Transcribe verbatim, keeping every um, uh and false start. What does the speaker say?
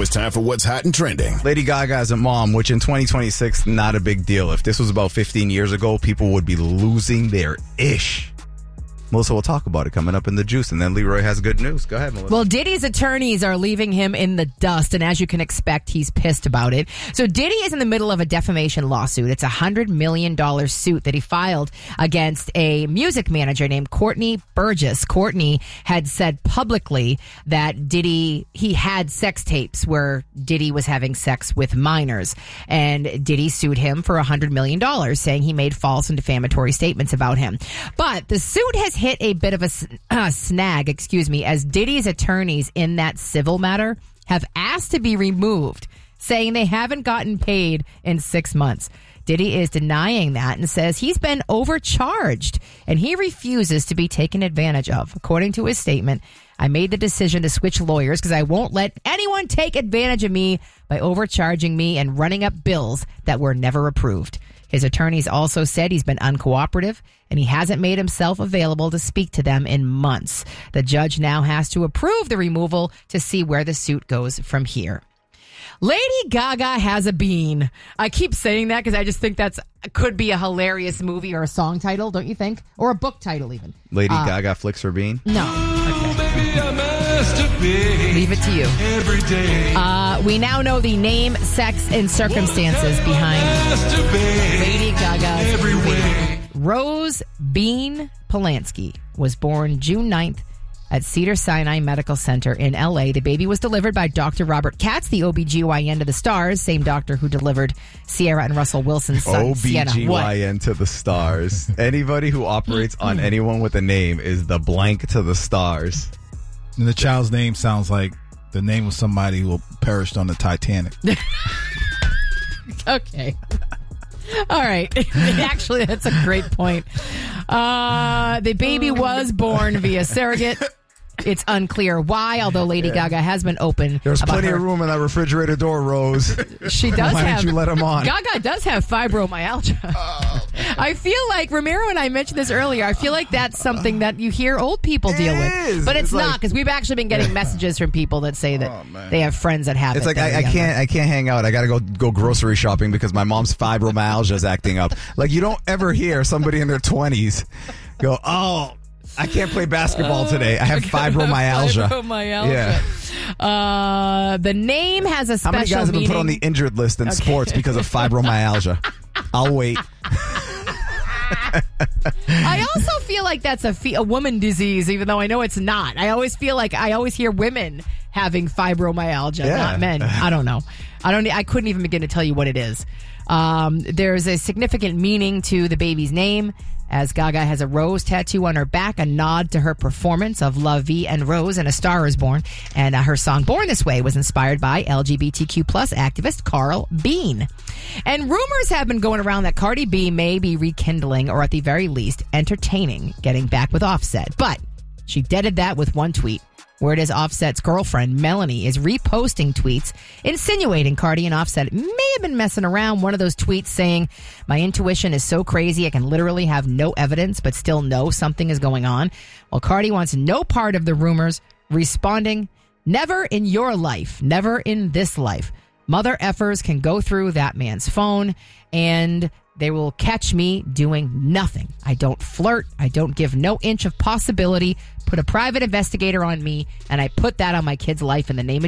it's time for what's hot and trending. Lady Gaga's a mom, which in twenty twenty-six, not a big deal. If this was about fifteen years ago, people would be losing their ish. Melissa will talk about it coming up in the juice, and then Leroy has good news. Go ahead, Melissa. Well, Diddy's attorneys are leaving him in the dust, and as you can expect, he's pissed about it. So Diddy is in the middle of a defamation lawsuit. It's a one hundred million dollars suit that he filed against a music manager named Courtney Burgess. Courtney had said publicly that Diddy, he had sex tapes where Diddy was having sex with minors, and Diddy sued him for one hundred million dollars, saying he made false and defamatory statements about him. But the suit has hit a bit of a uh, snag, excuse me, as Diddy's attorneys in that civil matter have asked to be removed, saying they haven't gotten paid in six months. Diddy is denying that and says he's been overcharged and he refuses to be taken advantage of. According to his statement, I made the decision to switch lawyers because I won't let anyone take advantage of me by overcharging me and running up bills that were never approved. His attorneys also said he's been uncooperative and he hasn't made himself available to speak to them in months. The judge now has to approve the removal to see where the suit goes from here. Lady Gaga has a bean. I keep saying that because I just think that's could be a hilarious movie or a song title, don't you think? Or a book title even. Lady uh, Gaga flicks her bean? No. Okay. Leave it to you. Every day. Uh, we now know the name, sex, and circumstances behind Lady Gaga's movie. Rose Bean Polanski was born June ninth at Cedars-Sinai Medical Center in L A. The baby was delivered by Doctor Robert Katz, the O B G Y N to the stars, same doctor who delivered Sierra and Russell Wilson's son, O B G Y N to the stars. Anybody who operates on anyone with a name is the blank to the stars. And the child's name sounds like the name of somebody who perished on the Titanic. Okay. All right. Actually, that's a great point. Uh, the baby was born via surrogate. It's unclear why, although Lady yeah. Gaga has been open. There's plenty her. of room in that refrigerator door, Rose. She does why have. Why didn't you let him on? Gaga does have fibromyalgia. Oh, I feel like, Ramiro and I mentioned this earlier, I feel like that's something that you hear old people it deal is. with. But it's, it's not, because like, we've actually been getting messages from people that say that oh, they have friends that have it's it. It's like, I, I can't I can't hang out. I got to go go grocery shopping because my mom's fibromyalgia is acting up. Like, you don't ever hear somebody in their twenties go, oh, I can't play basketball today. I have fibromyalgia. Fibromyalgia. Yeah. Uh, the name has a special How many guys have been meaning? put on the injured list in okay. sports because of fibromyalgia? I'll wait. I also feel like that's a, fe- a woman disease, even though I know it's not. I always feel like I always hear women having fibromyalgia, yeah. not men. I don't know. I don't. I couldn't even begin to tell you what it is. Um, there's a significant meaning to the baby's name, as Gaga has a rose tattoo on her back, a nod to her performance of La Vie en Rose and A Star Is Born. And uh, her song Born This Way was inspired by L G B T Q plus activist Carl Bean. And rumors have been going around that Cardi B may be rekindling, or at the very least, entertaining getting back with Offset. But she deaded that with one tweet. Word is Offset's girlfriend, Melanie, is reposting tweets insinuating Cardi and Offset may have been messing around. One of those tweets saying, my intuition is so crazy I can literally have no evidence but still know something is going on. Well, Cardi wants no part of the rumors, responding, never in your life, never in this life. Mother effers can go through that man's phone and they will catch me doing nothing. I don't flirt. I don't give no inch of possibility. Put a private investigator on me, and I put that on my kid's life in the name of